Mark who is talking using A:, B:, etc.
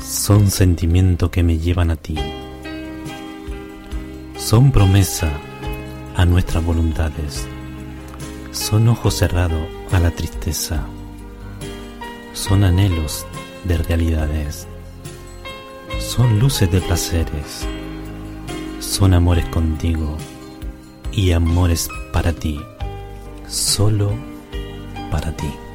A: Son sentimiento que me llevan a ti. Son promesa a nuestras voluntades. Son ojo cerrado a la tristeza. Son anhelos de realidades. Son luces de placeres. Son amores contigo y amores para ti, solo para ti.